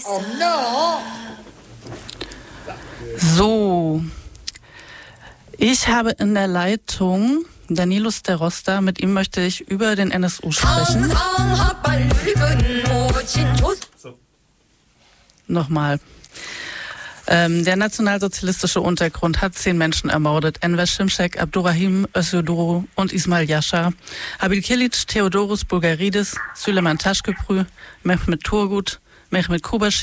Oh no! So, ich habe in der Leitung Danilo Starosta. Mit ihm möchte ich über den NSU sprechen. Nochmal. Der nationalsozialistische Untergrund hat 10 Menschen ermordet. Enver Şimşek, Abdurrahim Özyurdu und Ismail Yasha. Habil Kilic, Theodoros Bulgaridis, Süleyman Taşköprü, Mehmet Turgut, Mehmet Kubashi,